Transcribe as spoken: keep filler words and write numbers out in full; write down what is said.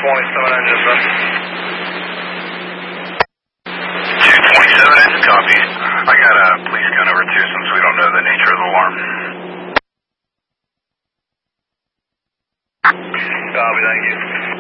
twenty-seven engine, sir. two twenty-seven engine, copy. I got a police gun over two since we don't know the nature of the alarm. Copy, thank you.